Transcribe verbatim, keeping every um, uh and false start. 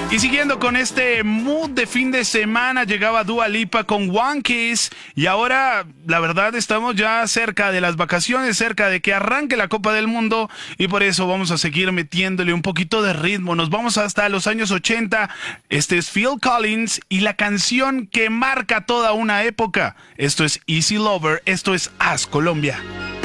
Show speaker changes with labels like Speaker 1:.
Speaker 1: Y siguiendo con este mood de fin de semana, llegaba Dua Lipa con One Kiss. Y ahora, la verdad, estamos ya cerca de las vacaciones, cerca de que arranque la Copa del Mundo. Y por eso vamos a seguir metiéndole un poquito de ritmo. Nos vamos hasta los años ochenta. Este es Phil Collins y la canción que marca toda una época. Esto es Easy Lover, esto es As Colombia.